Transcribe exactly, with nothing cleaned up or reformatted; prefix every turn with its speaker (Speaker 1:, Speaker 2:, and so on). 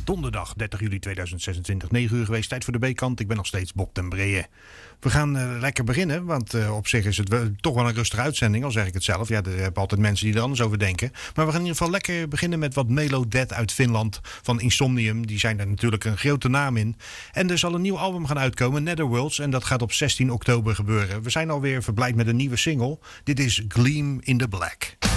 Speaker 1: donderdag dertig juli tweeduizend zesentwintig, negen uur geweest. Tijd voor de B-kant. Ik ben nog steeds Bob ten Breeën. We gaan uh, lekker beginnen, want uh, op zich is het wel, toch wel een rustige uitzending, al zeg ik het zelf. Ja, er hebben altijd mensen die er anders over denken. Maar we gaan in ieder geval lekker beginnen met wat Melodeath uit Finland van Insomnium. Die zijn er natuurlijk een grote naam in. En er zal een nieuw album gaan uitkomen, Netherworlds. En dat gaat op zestien oktober gebeuren. We zijn alweer verblijd met een nieuwe single. Dit is Gleam in the Black.